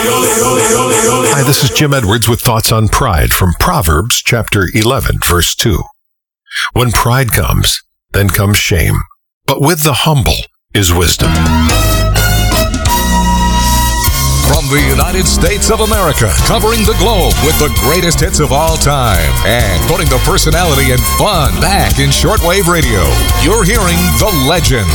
Hi, this is Jim Edwards with Thoughts on Pride from Proverbs chapter 11, verse 2. When pride comes, then comes shame, but with the humble is wisdom. From the United States of America, covering the globe with the greatest hits of all time and putting the personality and fun back in shortwave radio, you're hearing the legend,